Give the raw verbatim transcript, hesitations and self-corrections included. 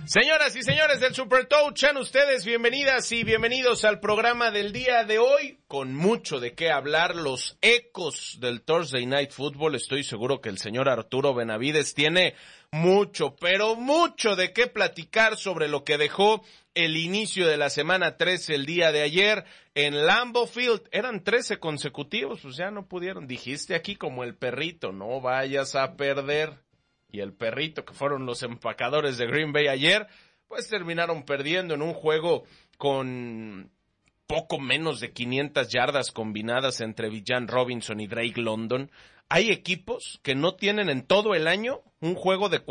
Señoras y señores del Super Touch, sean ustedes bienvenidas y bienvenidos al programa del día de hoy, con mucho de qué hablar, los ecos del Thursday Night Football. Estoy seguro que el señor Arturo Benavides tiene mucho, pero mucho de qué platicar sobre lo que dejó el inicio de la semana trece el día de ayer en Lambeau Field. Eran trece consecutivos, pues ya no pudieron. Dijiste aquí como el perrito, no vayas a perder. Y el perrito, que fueron los empacadores de Green Bay ayer, pues terminaron perdiendo en un juego con poco menos de quinientas yardas combinadas entre Villan Robinson y Drake London. Hay equipos que no tienen en todo el año un juego de